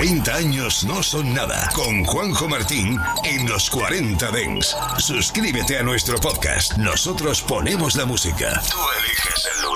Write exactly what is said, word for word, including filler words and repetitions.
treinta años no son nada. Con Juanjo Martín en los cuarenta Dents. Suscríbete a nuestro podcast. Nosotros ponemos la música. Tú eliges el lugar.